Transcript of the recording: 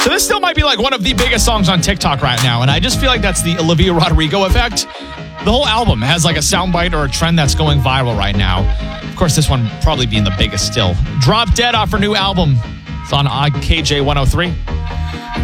So this still might be like one of the biggest songs on TikTok right now, and I just feel like that's the Olivia Rodrigo effect. The whole album has like a soundbite or a trend that's going viral right now. Of course, this one probably being the biggest still. Drop Dead off her new album. It's on KJ 103.